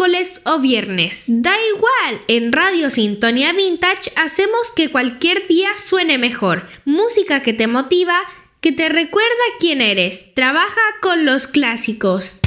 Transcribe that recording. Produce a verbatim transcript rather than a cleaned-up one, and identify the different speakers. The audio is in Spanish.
Speaker 1: miércoles o viernes. Da igual, en Radio Sintonía Vintage hacemos que cualquier día suene mejor. Música que te motiva, que te recuerda quién eres. Trabaja con los clásicos.